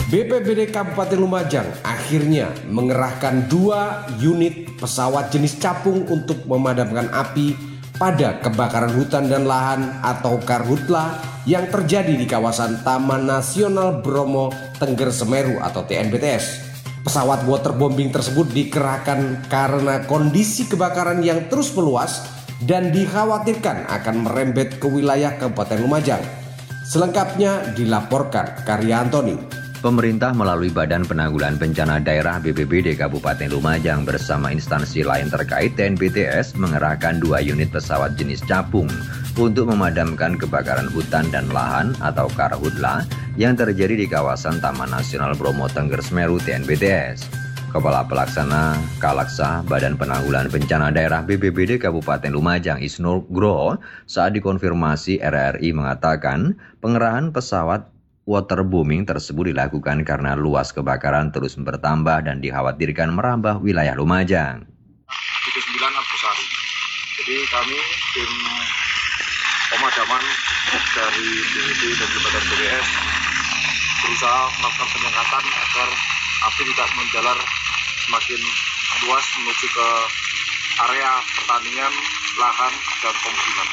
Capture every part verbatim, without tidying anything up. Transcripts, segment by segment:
B P B D Kabupaten Lumajang akhirnya mengerahkan dua unit pesawat jenis capung untuk memadamkan api pada kebakaran hutan dan lahan atau karhutla yang terjadi di kawasan Taman Nasional Bromo Tengger Semeru atau T N B T S. Pesawat waterbombing tersebut dikerahkan karena kondisi kebakaran yang terus meluas dan dikhawatirkan akan merembet ke wilayah Kabupaten Lumajang. Selengkapnya dilaporkan Karya Antoni. Pemerintah melalui Badan Penanggulangan Bencana Daerah B P B D Kabupaten Lumajang bersama instansi lain terkait T N B T S mengerahkan dua unit pesawat jenis capung untuk memadamkan kebakaran hutan dan lahan atau karhutla yang terjadi di kawasan Taman Nasional Bromo Tengger Semeru T N B T S. Kepala Pelaksana Kalaksa Badan Penanggulangan Bencana Daerah B P B D Kabupaten Lumajang Isnur Groho saat dikonfirmasi R R I mengatakan pengerahan pesawat waterbombing tersebut dilakukan karena luas kebakaran terus bertambah dan dikhawatirkan merambah wilayah Lumajang. titik sembilan Arbusari. Jadi kami tim pemadaman dari B P B D dan juga dari B W S berusaha melakukan penyekatan agar api tidak menjalar semakin luas menuju ke area pertanian, lahan, dan pemukiman.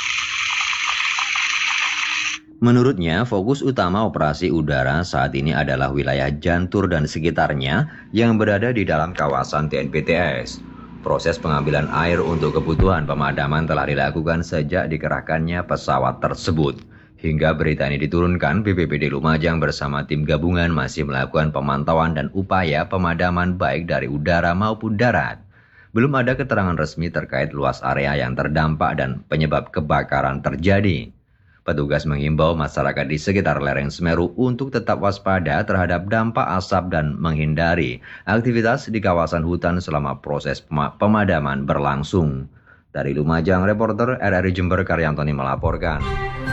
Menurutnya, fokus utama operasi udara saat ini adalah wilayah Jantur dan sekitarnya yang berada di dalam kawasan T N B T S. Proses pengambilan air untuk kebutuhan pemadaman telah dilakukan sejak dikerahkannya pesawat tersebut. Hingga berita ini diturunkan, B P B D Lumajang bersama tim gabungan masih melakukan pemantauan dan upaya pemadaman baik dari udara maupun darat. Belum ada keterangan resmi terkait luas area yang terdampak dan penyebab kebakaran terjadi. Petugas mengimbau masyarakat di sekitar lereng Semeru untuk tetap waspada terhadap dampak asap dan menghindari aktivitas di kawasan hutan selama proses pemadaman berlangsung. Dari Lumajang, reporter R R I Jember Karya Antoni melaporkan.